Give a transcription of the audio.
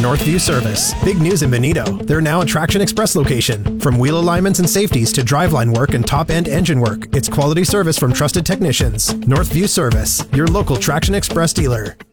Northview Service. Big news in Benito. They're now a Traction Express location. From wheel alignments and safeties to driveline work and top-end engine work, it's quality service from trusted technicians. Northview Service, your local Traction Express dealer.